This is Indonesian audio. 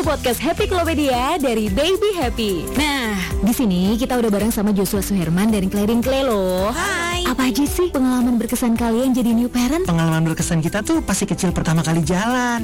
podcast Happy Klopedia dari Baby Happy. Nah, di sini kita udah bareng sama Joshua Suherman dari Claring Clay loh. Hai. Apa aja sih pengalaman berkesan kalian jadi new parent? Pengalaman berkesan kita tuh pasti kecil pertama kali jalan.